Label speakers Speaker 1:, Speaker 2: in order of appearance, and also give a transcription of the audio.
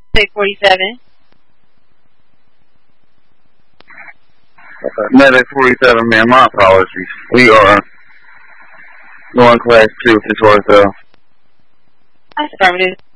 Speaker 1: 47.
Speaker 2: Medic 47, man, my apologies. We are going class 2 to Torresdale.
Speaker 1: Affirmative.